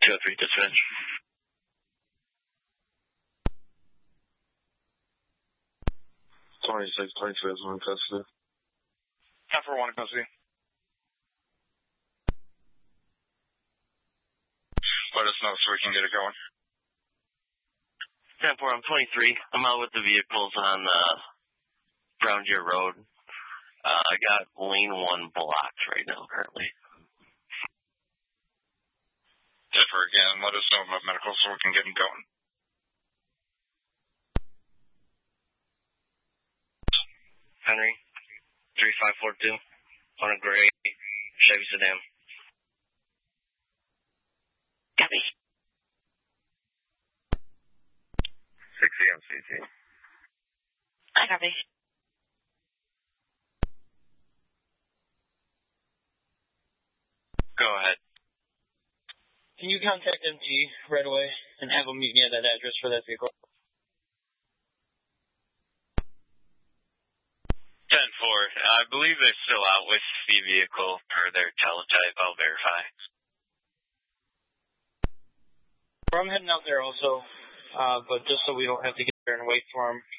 203 dispatch. 2622 is in custody. 10-4-1 in custody. Let us know so we can get it going. 10-4, I'm 23. I'm out with the vehicles on Brown Deer Road. I got lane 1 blocked right now currently. 10-4 again, let us know about medical so we can get them going. Henry, 3542 on a gray Chevy sedan. Copy. 6 EMCT. I copy. Go ahead. Can you contact MG right away and have them meet me at that address for that vehicle? 10-4, I believe they're still out with the vehicle per their teletype. I'll verify. I'm heading out there also, but just so we don't have to get there and wait for them.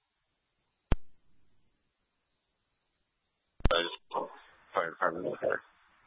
10-4. Fire department.